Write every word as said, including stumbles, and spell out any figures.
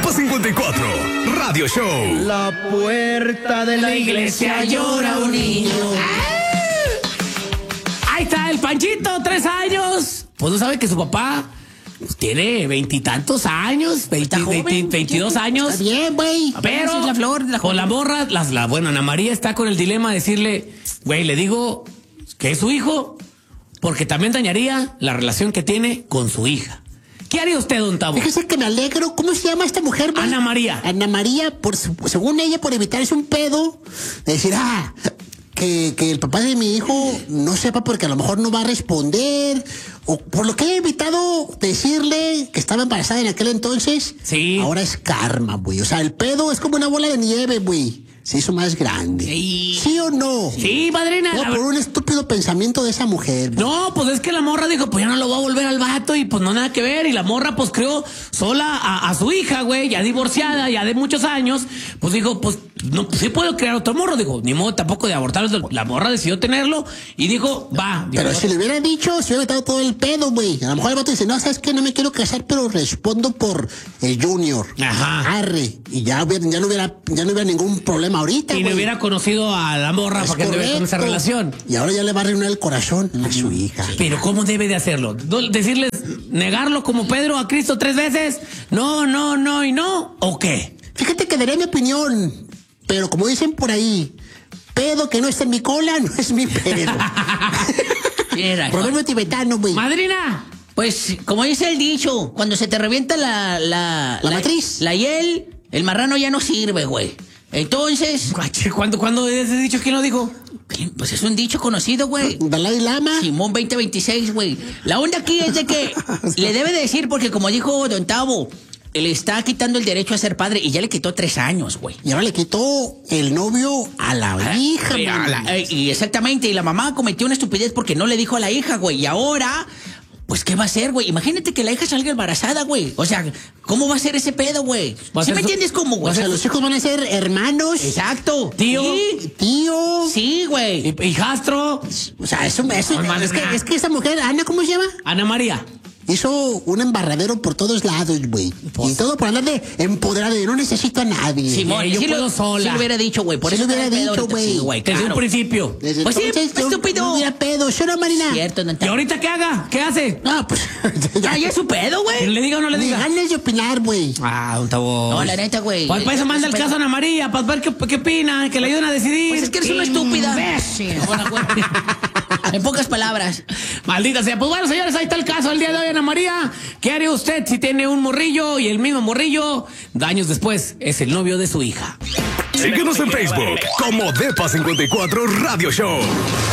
Depa cincuenta y cuatro, Radio Show. La puerta de la iglesia llora un niño. Ahí está el Panchito, tres años. Pues no sabe que su papá pues, tiene veintitantos años, veinte, joven, veinte, veintidós años. Está bien, güey. Pero Es la flor de la con la morra, las, la, bueno, Ana María está con el dilema de decirle, güey, le digo que es su hijo, porque también dañaría la relación que tiene con su hija. ¿Qué haría usted, don Tavo? Fíjese que me alegro. ¿Cómo se llama esta mujer, güey? Ana María. Ana María, por, según ella, por evitarse un pedo, de decir, ah, que, que el papá de mi hijo no sepa porque a lo mejor no va a responder, o por lo que he evitado decirle que estaba embarazada en aquel entonces. Sí. Ahora es karma, güey. O sea, el pedo es como una bola de nieve, güey. Se hizo más grande. Sí. ¿Sí o no? Sí, padrina. No, la por ver- un estúpido pensamiento de esa mujer. güey. No, pues es que la morra dijo, pues ya no lo va a volver al vato y pues no nada que ver. Y la morra pues crió sola a, a su hija, güey, ya divorciada, ya de muchos años. Pues dijo, pues no, pues sí puedo crear otro morro. Dijo, ni modo tampoco de abortarlo. La morra decidió tenerlo y dijo, va. Dijo, Pero si le hubiera dicho, se hubiera evitado todo el pedo, güey. A lo mejor el vato dice, no, ¿sabes qué? No me quiero casar, pero respondo por el Junior. Ajá. Arre. Y ya, hubiera- ya, no, hubiera, ya no hubiera ningún problema ahorita, y güey. no hubiera conocido a la morra Es para que anduviera con esa correcto. relación. Y ahora ya le va a arruinar el corazón a su hija. Pero ¿cómo debe de hacerlo? Do- ¿Decirles, negarlo como Pedro a Cristo tres veces? No, no, no y no. ¿O qué? Fíjate que daré mi opinión, pero como dicen por ahí, pedo que no está en mi cola no es mi pedo. Mira, Proverbio tibetano, güey. Madrina. pues, como dice el dicho, cuando se te revienta la... La, La matriz. La hiel, el marrano ya no sirve, güey. Entonces, Guache, ¿Cuándo, ¿Cuándo ese dicho? ¿Quién lo dijo? pues es un dicho conocido, güey. Dalai Lama. Simón veinte veintiséis, güey. La onda aquí es de que le debe de decir, porque como dijo Don Tavo, le está quitando el derecho a ser padre y ya le quitó tres años, güey. Y ahora le quitó el novio a la hija, Eh, a man. la- eh, y exactamente, y la mamá cometió una estupidez porque no le dijo a la hija, güey. Y ahora, pues, ¿qué va a hacer, güey? Imagínate que la hija salga embarazada, güey. O sea, ¿cómo va a ser ese pedo, güey? Va a ¿Sí ser me su- entiendes cómo, O güey? sea, los hijos van a ser hermanos, Exacto. Tío. Sí, tío. sí, güey. ¿Y, hijastro? O sea, eso, eso No, es, que, madre. es que esa mujer, Ana, ¿cómo se llama? Ana María. Hizo un embarradero por todos lados, güey. Pues- Y todo por andar de empoderada, de no necesito a nadie. Simón, yo sí puedo lo, sola. sí lo hubiera dicho, güey. Por Sí eso lo hubiera está el pedo dicho, ahorita. güey. Sí, güey, Desde claro. un principio. Desde Pues sí, entonces, pues, yo estúpido. No hubiera pedo, ¿sí o no, Marina? Cierto, Don ¿Y Tavo. ahorita qué haga? ¿Qué hace? No, pues. Ah, ya es su pedo, ¿Que güey. le diga o no le Ni diga? ganas de opinar, güey. Ah, don Tavo. No, la neta, güey. Pues para eso manda el Pero- caso a Ana María, para ver qué, qué opina, que le ayuden a decidir. Pues es que eres una estúpida. Imbécil. Bueno, güey. En pocas palabras. Maldita sea. Pues bueno, señores, ahí está el caso el día de hoy, Ana María. ¿Qué haría usted si tiene un morrillo y el mismo morrillo, años después, es el novio de su hija? Síguenos en Facebook como Depa cincuenta y cuatro Radio Show.